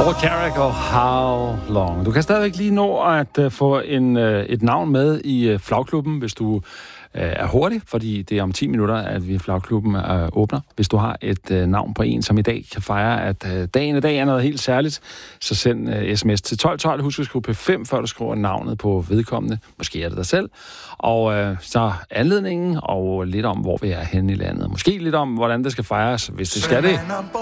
Paul Carrack og How Long. Du kan stadigvæk lige nå at få et navn med i Flagklubben, hvis du er hurtig, fordi det er om 10 minutter, at vi Flagklubben åbner. Hvis du har et navn på en, som i dag kan fejre, at dagen i dag er noget helt særligt, så send sms til 1212. Husk at skrive P5, før du skriver navnet på vedkommende. Måske er det dig selv. Og så anledningen, og lidt om, hvor vi er henne i landet. Måske lidt om, hvordan det skal fejres, hvis det skal det.